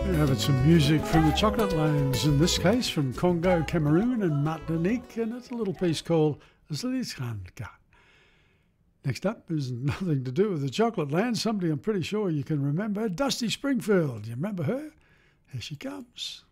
Having some music from the Chocolate Lands, in this case from Congo, Cameroon and Martinique, and it's a little piece called Zlizhanka. Next up is nothing to do with the Chocolate Lands, somebody I'm pretty sure you can remember, Dusty Springfield. You remember her? Here she comes.